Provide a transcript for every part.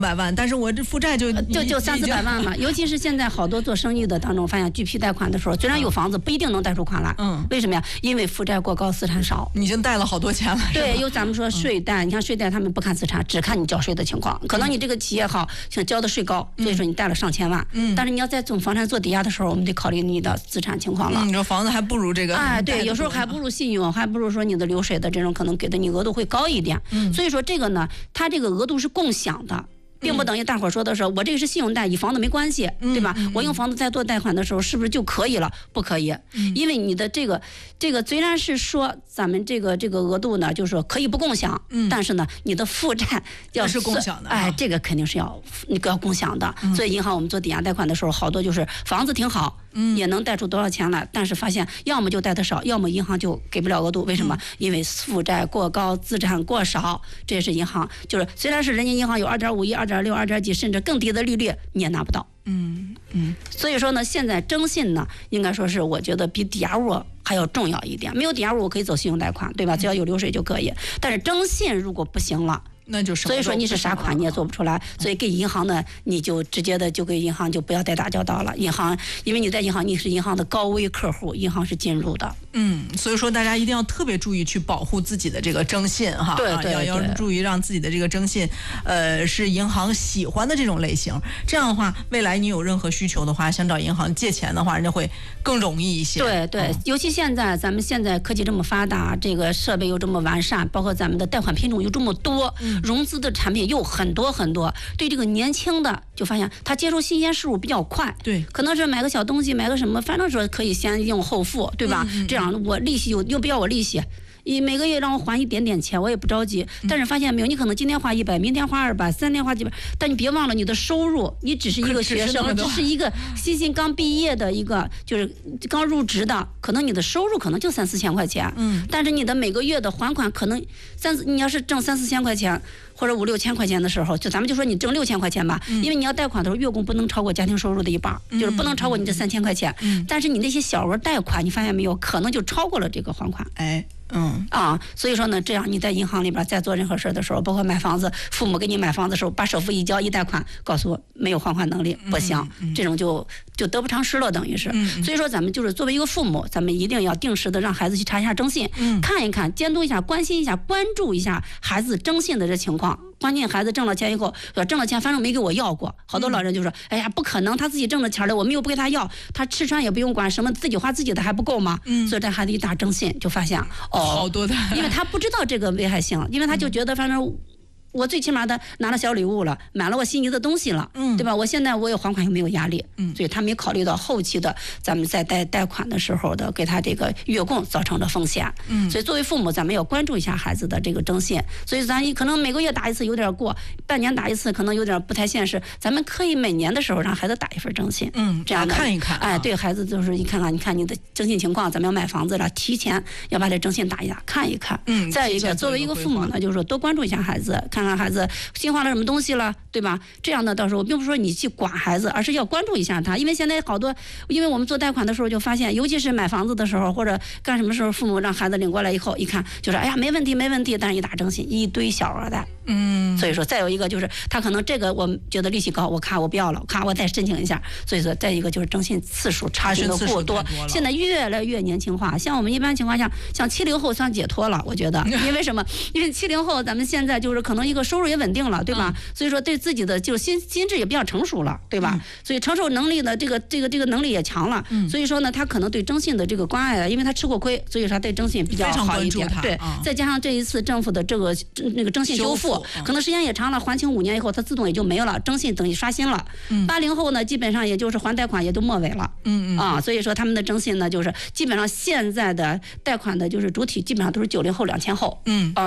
100万，但是我这负债就 300-400万嘛。尤其是现在好多做生意的当中，发现拒批贷款的时候，虽然有房子，不一定能贷出款来。为什么呀？因为负债过高，资产少。 你已经贷了好多钱了。 对，有咱们说税贷，你看税贷他们不看资产，只看你交税的情况。可能你这个企业好，像交的税高，所以说你贷了上千万。但是你要在总房产做抵押的时候，我们得考虑你的资产情况了。 你说房子还不如这个。 对，有时候还不如信用，还不如说你的流水的这种可能给的你额度会高一点。所以说这个呢，它这个额度是共享的。并不等于大伙说的是我这个是信用贷，与房子没关系，对吧？我用房子在做贷款的时候，是不是就可以了？不可以，因为你的这个虽然是说咱们这个额度呢，就是说可以不共享，但是呢，你的负债要是共享的， 这个肯定是要共享的。所以银行我们做抵押贷款的时候，好多就是房子挺好，也能贷出多少钱来，但是发现要么就贷的少，要么银行就给不了额度。为什么？因为负债过高，资产过少，这也是银行就是虽然是人家银行有2.51、2.6、2.几甚至更低的利率，你也拿不到。所以说呢，现在征信呢，应该说是我觉得比抵押物还要重要一点。没有抵押物我可以走信用贷款，对吧？只要有流水就可以。但是征信如果不行了， 那就所以说你是啥款你也做不出来。所以给银行呢，你就直接的就给银行就不要再打交道了。银行因为你在银行，你是银行的高危客户，银行是进入的。 所以说大家一定要特别注意去保护自己的这个征信哈。 对， 要注意让自己的这个征信是银行喜欢的这种类型。这样的话，未来你有任何需求的话，想找银行借钱的话，人家会更容易一些。 对，尤其咱们现在科技这么发达，这个设备又这么完善，包括咱们的贷款品种又这么多，融资的产品又很多很多，对这个年轻的就发现他接受新鲜事物比较快。 对， 可能是买个小东西，买个什么，反正说可以先用后付，对吧？这样我利息又不要我利息。你每个月让我还一点点钱，我也不着急。但是发现没有，你可能今天花100，明天花200，3天花几百，但你别忘了你的收入，你只是一个学生，只是一个新刚毕业的一个，就是刚入职的，可能你的收入可能就3-4千块钱。但是你的每个月的还款可能你要是挣3-4千块钱。或者5-6千块钱的时候，就咱们就说你挣6千块钱吧，因为你要贷款的时候，月供不能超过家庭收入的一半，就是不能超过你这3000块钱。但是你那些小额贷款，你发现没有，可能就超过了这个还款。所以说呢，这样你在银行里边在做任何事的时候，包括买房子，父母给你买房子的时候，把首付一交一贷款，告诉我没有还款能力，不行，这种就得不偿失了，等于是。所以说咱们就是作为一个父母，咱们一定要定时的让孩子去查一下征信，看一看，监督一下，关心一下，关注一下孩子征信的这情况。关键孩子挣了钱以后，挣了钱反正没给我要过，好多老人就说，哎呀，不可能，他自己挣了钱了，我们又不给他要，他吃穿也不用管，什么自己花自己的还不够吗？所以这孩子一打征信就发现， 好多的， 因为他不知道这个危害性，因为他就觉得反正。我最起码的拿了小礼物了，买了我心仪的东西了，对吧？我现在我有还款又没有压力，所以他没考虑到后期的咱们在贷款的时候的给他这个月供造成的风险，所以作为父母咱们要关注一下孩子的这个征信，所以咱可能每个月打一次有点过，半年打一次可能有点不太现实，咱们可以每年的时候让孩子打一份征信，这样看一看， 对孩子就是你看你的征信情况，咱们要买房子了，提前要把这征信打一打，看一看，再一个作为一个父母呢，就是说多关注一下孩子，看看孩子新换了什么东西了，对吧？这样的到时候并不是说你去管孩子，而是要关注一下他，因为现在好多，因为我们做贷款的时候就发现，尤其是买房子的时候或者干什么时候，父母让孩子领过来以后，一看就是哎呀没问题，但是一打征信一堆小额贷，所以说再有一个就是他可能这个我觉得利息高，我不要了，我再申请一下，所以说再一个就是征信次数查询的过多，现在越来越年轻化，像我们一般情况下，像70后算解脱了，我觉得，因为什么？因为70后咱们现在就是可能一个收入也稳定了，对吧？所以说对自己的就心智也比较成熟了，对吧？所以承受能力的这个能力也强了，所以说呢，他可能对征信的这个关爱，因为他吃过亏，所以说他对征信比较好一点，对。再加上这一次政府的那个征信修复，可能时间也长了，还清5年以后，它自动也就没了，征信等于刷新了。80后呢，基本上也就是还贷款也就末尾了，所以说他们的征信呢，就是基本上现在的贷款的就是主体基本上都是90后、2000后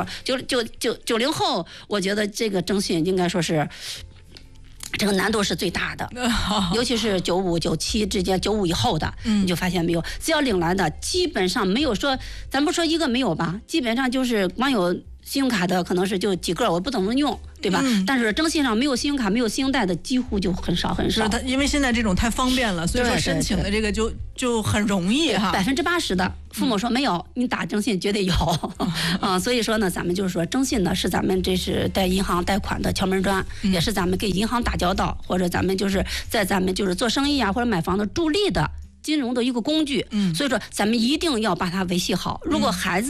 ，90后，我觉得这个征信应该说是。这个难度是最大的，尤其是95、97之间，95以后的，你就发现没有，只要领来的，基本上没有说，咱不说一个没有吧，基本上就是光有信用卡的可能是就几个，我不怎么用，对吧？但是征信上没有信用卡、没有信用贷的几乎就很少很少。 因为现在这种太方便了，所以说申请的这个就很容易哈。 80%的父母说没有，你打征信绝对有所以说呢，咱们就是说征信呢是咱们这是在银行贷款的敲门砖，也是咱们跟银行打交道，或者咱们就是在咱们就是做生意啊或者买房的助力的金融的一个工具。所以说咱们一定要把它维系好。如果孩子